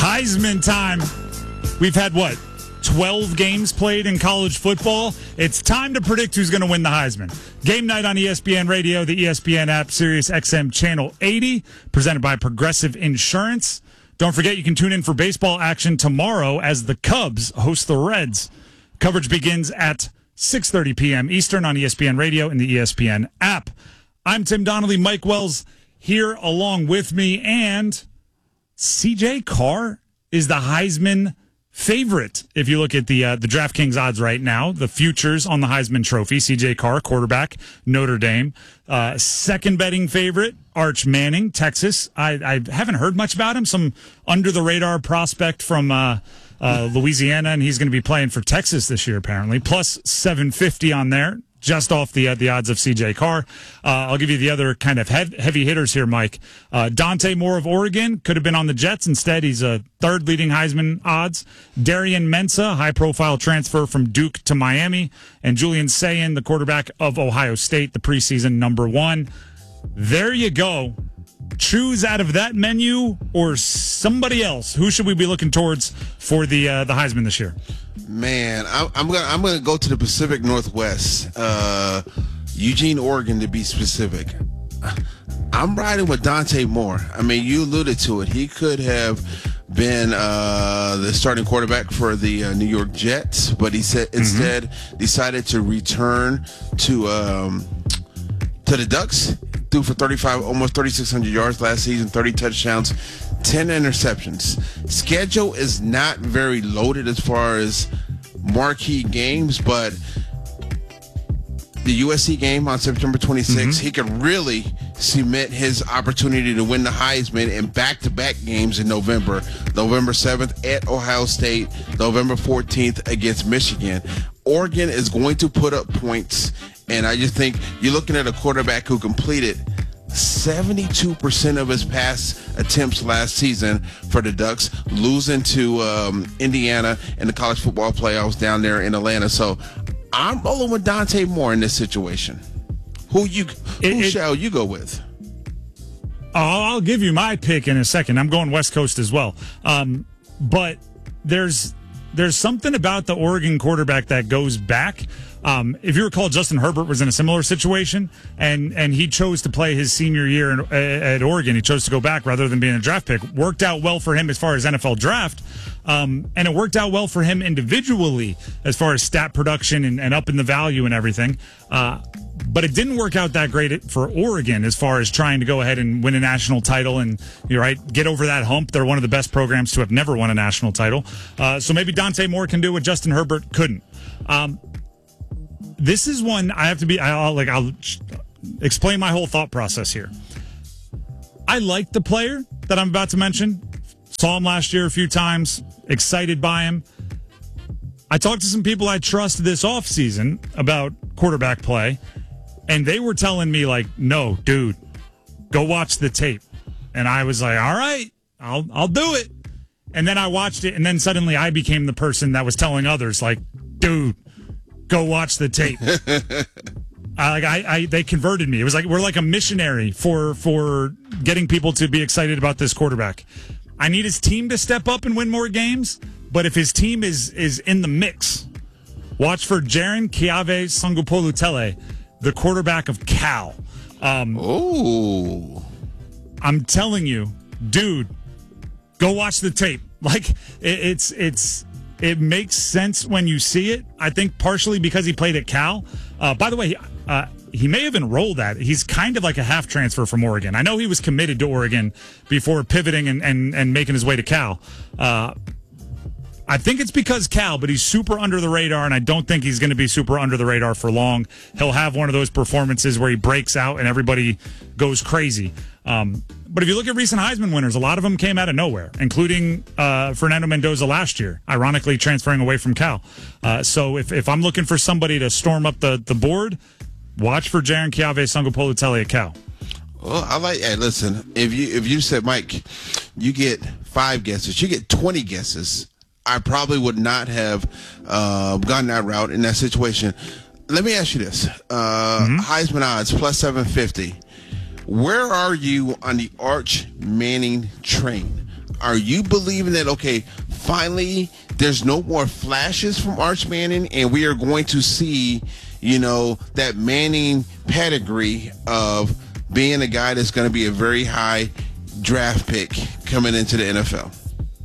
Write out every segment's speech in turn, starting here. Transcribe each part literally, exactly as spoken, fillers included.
Heisman time. We've had, what, twelve games played in college football? It's time to predict who's going to win the Heisman. Game night on E S P N Radio, the E S P N app, Sirius X M Channel eighty, presented by Progressive Insurance. Don't forget you can tune in for baseball action tomorrow as the Cubs host the Reds. Coverage begins at six thirty p.m. Eastern on E S P N Radio and the E S P N app. I'm Tim Donnelly. Mike Wells here along with me, and C J Carr is the Heisman favorite. If you look at the uh, the DraftKings odds right now, the futures on the Heisman Trophy, C J Carr, quarterback, Notre Dame. Uh, second betting favorite, Arch Manning, Texas. I, I haven't heard much about him. Some under-the-radar prospect from uh, uh, Louisiana, and he's going to be playing for Texas this year, apparently. Plus seven fifty on there, just off the uh, the odds of C J Carr. Uh, I'll give you the other kind of hev- heavy hitters here, Mike. Uh, Dante Moore of Oregon could have been on the Jets. Instead, he's a third leading Heisman odds. Darian Mensah, high-profile transfer from Duke to Miami. And Julian Sayin, the quarterback of Ohio State, the preseason number one. There you go. Choose out of that menu or somebody else. Who should we be looking towards for the uh, the Heisman this year? Man, I'm, I'm gonna I'm gonna go to the Pacific Northwest, uh, Eugene, Oregon, to be specific. I'm riding with Dante Moore. I mean, you alluded to it. He could have been uh, the starting quarterback for the uh, New York Jets, but he said mm-hmm. instead decided to return to um, to the Ducks. Threw for thirty-five, almost thirty-six hundred yards last season, thirty touchdowns, ten interceptions. Schedule is not very loaded as far as marquee games, but the U S C game on September twenty-sixth, mm-hmm. he could really cement his opportunity to win the Heisman in back-to-back games in November. November seventh at Ohio State, November fourteenth against Michigan. Oregon is going to put up points, and I just think you're looking at a quarterback who completed seventy-two percent of his pass attempts last season for the Ducks, losing to um, Indiana in the college football playoffs down there in Atlanta. So I'm rolling with Dante Moore in this situation. Who you? Who it, shall it, you go with? I'll give you my pick in a second. I'm going West Coast as well. Um, but there's there's something about the Oregon quarterback that goes back. Um, if you recall, Justin Herbert was in a similar situation, and, and he chose to play his senior year in, uh, at Oregon. He chose to go back rather than being a draft pick. Worked out well for him as far as N F L draft, um, and it worked out well for him individually as far as stat production and, and up in the value and everything. Uh, but it didn't work out that great for Oregon as far as trying to go ahead and win a national title and, you're right, get over that hump. They're one of the best programs to have never won a national title. Uh, so maybe Dante Moore can do what Justin Herbert couldn't. Um, This is one I have to be. I'll like. I'll explain my whole thought process here. I like the player that I'm about to mention. Saw him last year a few times. Excited by him. I talked to some people I trust this offseason about quarterback play, and they were telling me like, "No, dude, go watch the tape." And I was like, "All right, I'll I'll do it." And then I watched it, and then suddenly I became the person that was telling others like, "Dude, go watch the tape." uh, like I, I, they converted me. It was like we're like a missionary for for getting people to be excited about this quarterback. I need his team to step up and win more games, but if his team is is in the mix, watch for Jaren Kiave Sangupolutele, the quarterback of Cal. Um, oh, I'm telling you, dude, go watch the tape. Like it, it's it's. It makes sense when you see it. I think partially because he played at Cal. Uh, by the way, uh, he may have enrolled at. He's kind of like a half transfer from Oregon. I know he was committed to Oregon before pivoting and, and, and making his way to Cal. Uh, I think it's because Cal, but he's super under the radar, and I don't think he's going to be super under the radar for long. He'll have one of those performances where he breaks out and everybody goes crazy. Um, but if you look at recent Heisman winners, a lot of them came out of nowhere, including uh, Fernando Mendoza last year, ironically transferring away from Cal. Uh, so if, if I'm looking for somebody to storm up the, the board, watch for Jaren Kiave Sangupolutele at Cal. Well, I like. Hey, listen, if you if you said, Mike, you get five guesses, you get twenty guesses, I probably would not have uh, gone that route in that situation. Let me ask you this: uh, mm-hmm. Heisman odds plus seven fifty. Where are you on the Arch Manning train? are you believing that, okay, finally there's no more flashes from Arch Manning and we are going to see, you know, that Manning pedigree of being a guy that's going to be a very high draft pick coming into the N F L?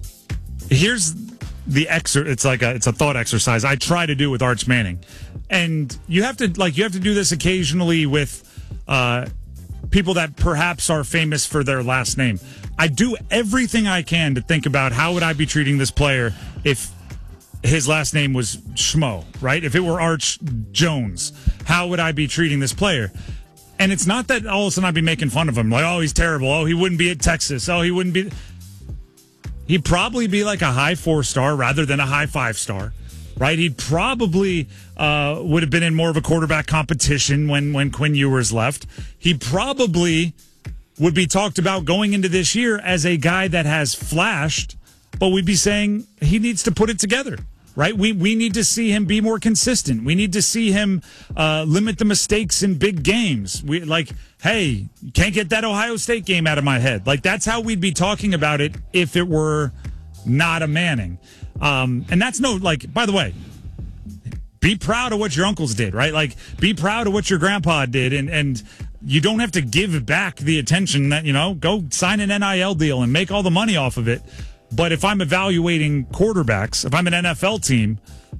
Here's the exer it's like a it's a thought exercise I try to do with Arch Manning. And you have to like you have to do this occasionally with uh, people that perhaps are famous for their last name. I do everything I can to think about how would I be treating this player if his last name was Schmo, right? If it were Arch Jones, how would I be treating this player? And it's not that all of a sudden I'd be making fun of him. Like, oh, he's terrible. Oh, he wouldn't be at Texas. Oh, he wouldn't be. He'd probably be like a high four star rather than a high five star, right? He'd probably uh, would have been in more of a quarterback competition when, when Quinn Ewers left. He probably would be talked about going into this year as a guy that has flashed, but we'd be saying he needs to put it together, right? We we need to see him be more consistent. We need to see him uh, limit the mistakes in big games. We like, hey, can't get that Ohio State game out of my head. Like, that's how we'd be talking about it if it were not a Manning. Um, and that's no, like, by the way, be proud of what your uncles did, right? Like, be proud of what your grandpa did, and and you don't have to give back the attention that, you know, go sign an N I L deal and make all the money off of it. But if I'm evaluating quarterbacks, if I'm an N F L team,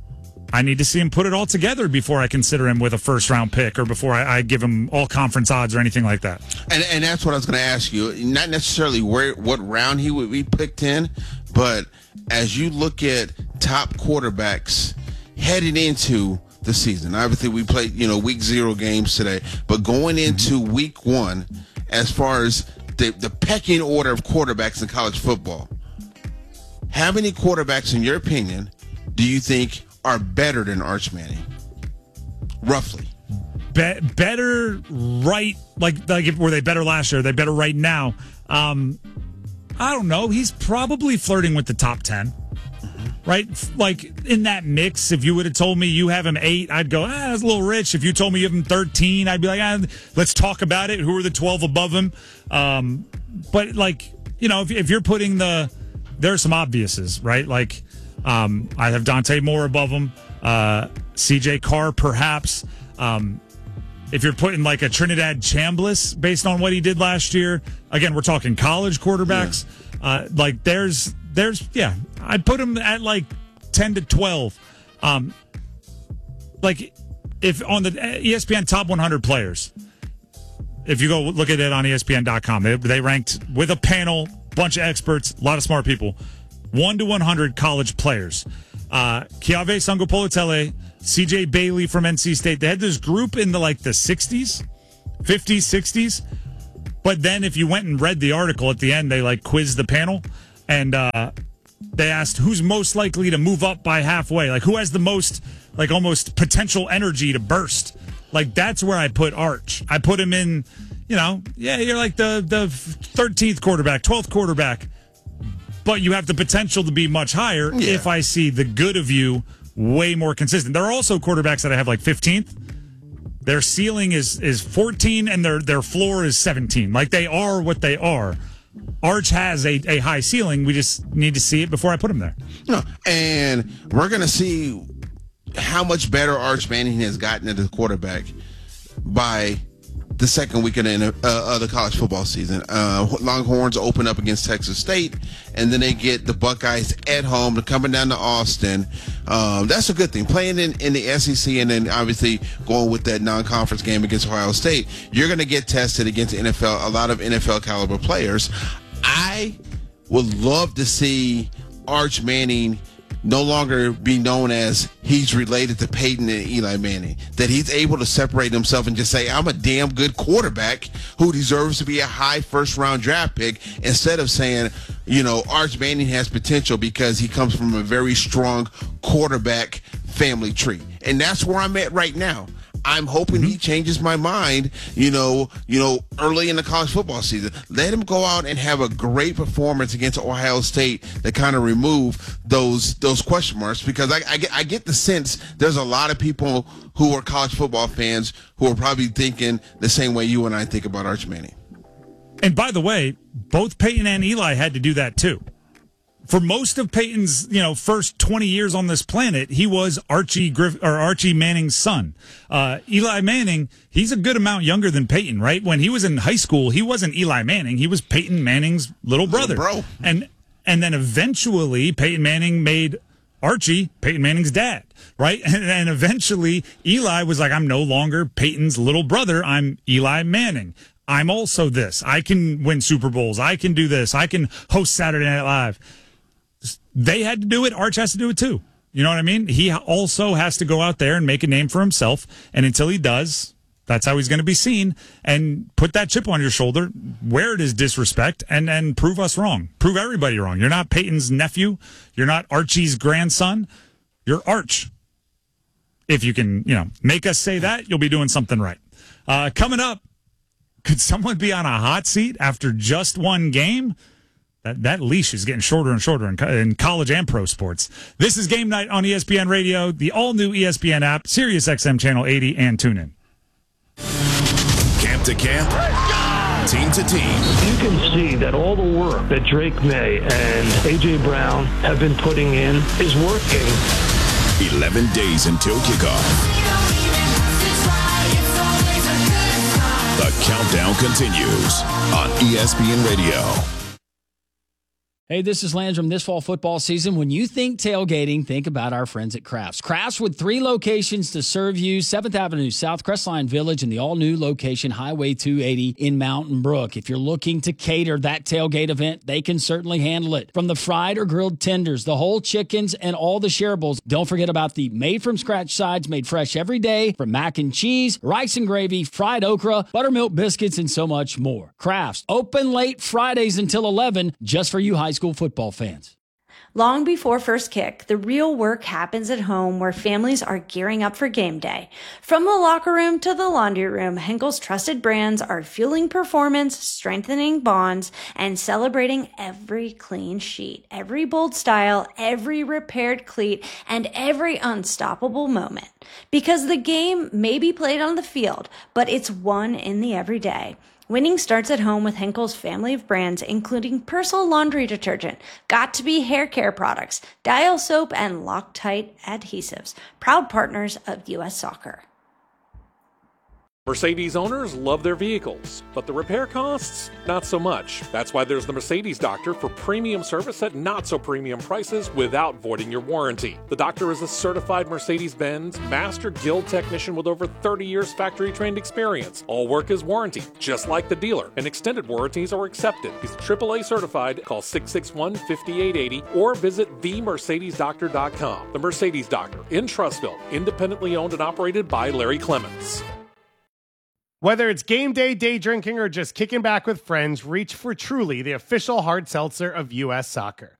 I need to see him put it all together before I consider him with a first-round pick or before I, I give him all conference odds or anything like that. And and that's what I was going to ask you. Not necessarily where what round he would be picked in, but as you look at top quarterbacks heading into the season. Obviously, we played, you know, week zero games today, but going into mm-hmm. week one, as far as the, the pecking order of quarterbacks in college football, how many quarterbacks, in your opinion, do you think are better than Arch Manning? Roughly. Be- better right, like, like if, were they better last year? Are they better right now? Um, I don't know. He's probably flirting with the top ten. Right? Like, in that mix, if you would have told me you have him eight, I'd go, ah, that's a little rich. If you told me you have him thirteen, I'd be like, ah, let's talk about it. Who are the twelve above him? Um, but, like, you know, if, if you're putting the, there are some obviouses, right? Like, um, I have Dante Moore above him, uh, C J Carr, perhaps. Um, if you're putting, like, a Trinidad Chambliss based on what he did last year, again, we're talking college quarterbacks. Yeah. Uh, like, there's, There's, yeah, I'd put him at like ten to twelve. Um, like, if on the E S P N top one hundred players, if you go look at it on E S P N dot com, they, they ranked with a panel, bunch of experts, a lot of smart people, one to one hundred college players. Uh, Chiave Sangopolotele, C J Bailey from N C State. They had this group in the like the sixties, fifties, sixties. But then if you went and read the article at the end, they like quizzed the panel. And uh, they asked who's most likely to move up by halfway. Like, who has the most, like, almost potential energy to burst? Like, that's where I put Arch. I put him in, you know, yeah, you're like the, the thirteenth quarterback, twelfth quarterback. But you have the potential to be much higher yeah. if I see the good of you way more consistent. There are also quarterbacks that I have, like, fifteenth. Their ceiling is, is fourteen, and their, their floor is seventeen. Like, they are what they are. Arch has a, a high ceiling. We just need to see it before I put him there. No, and we're going to see how much better Arch Manning has gotten at the quarterback by the second weekend of uh, the college football season. Uh, Longhorns open up against Texas State, and then they get the Buckeyes at home. They're coming down to Austin. Um, that's a good thing. Playing in, in the S E C and then obviously going with that non-conference game against Ohio State, you're going to get tested against N F L, a lot of N F L caliber players. I would love to see Arch Manning no longer be known as he's related to Peyton and Eli Manning, that he's able to separate himself and just say, I'm a damn good quarterback who deserves to be a high first round draft pick, instead of saying, you know, Arch Manning has potential because he comes from a very strong quarterback family tree. And that's where I'm at right now. I'm hoping he changes my mind, you know, you know, early in the college football season. Let him go out and have a great performance against Ohio State that kind of remove those those question marks, because I, I, get, I get the sense there's a lot of people who are college football fans who are probably thinking the same way you and I think about Arch Manning. And by the way, both Peyton and Eli had to do that too. For most of Peyton's, you know, first twenty years on this planet, he was Archie Griff or Archie Manning's son. Uh, Eli Manning, he's a good amount younger than Peyton, right? When he was in high school, he wasn't Eli Manning. He was Peyton Manning's little brother. Little bro. And, and then eventually Peyton Manning made Archie Peyton Manning's dad, right? And, and eventually Eli was like, I'm no longer Peyton's little brother. I'm Eli Manning. I'm also this. I can win Super Bowls. I can do this. I can host Saturday Night Live. They had to do it. Arch has to do it too. You know what I mean? He also has to go out there and make a name for himself. And until he does, that's how he's going to be seen. And put that chip on your shoulder, wear it as disrespect, and, and prove us wrong. Prove everybody wrong. You're not Peyton's nephew. You're not Archie's grandson. You're Arch. If you can, you know, make us say that, you'll be doing something right. Uh, coming up, could someone be on a hot seat after just one game? That that leash is getting shorter and shorter in, co- in college and pro sports. This is Game Night on E S P N Radio, the all-new E S P N app, Sirius X M Channel eighty, and TuneIn. Camp to camp, team to team. You can see that all the work that Drake May and A J. Brown have been putting in is working. eleven days until kickoff. The countdown continues on E S P N Radio. Hey, this is Landrum. This fall football season, when you think tailgating, think about our friends at Crafts. Crafts with three locations to serve you, seventh Avenue South, Crestline Village, and the all-new location, Highway two eighty in Mountain Brook. If you're looking to cater that tailgate event, they can certainly handle it. From the fried or grilled tenders, the whole chickens, and all the shareables. Don't forget about the made-from-scratch sides made fresh every day, from mac and cheese, rice and gravy, fried okra, buttermilk biscuits, and so much more. Crafts, open late Fridays until eleven, just for you high school football fans. Long before first kick, the real work happens at home where families are gearing up for game day. From the locker room to the laundry room, Henkel's trusted brands are fueling performance, strengthening bonds, and celebrating every clean sheet, every bold style, every repaired cleat, and every unstoppable moment. Because the game may be played on the field, but it's won in the everyday. Winning starts at home with Henkel's family of brands, including Persil laundry detergent, Got2b hair care products, Dial soap, and Loctite adhesives, proud partners of U S Soccer. Mercedes owners love their vehicles, but the repair costs, not so much. That's why there's the Mercedes Doctor for premium service at not so premium prices without voiding your warranty. The Doctor is a certified Mercedes-Benz Master Guild technician with over thirty years factory trained experience. All work is warranted, just like the dealer, and extended warranties are accepted. He's triple A certified. Call six six one, five eight eight zero or visit the mercedes doctor dot com. The Mercedes Doctor in Trussville, independently owned and operated by Larry Clements. Whether it's game day, day drinking, or just kicking back with friends, reach for Truly, the official hard seltzer of U S Soccer.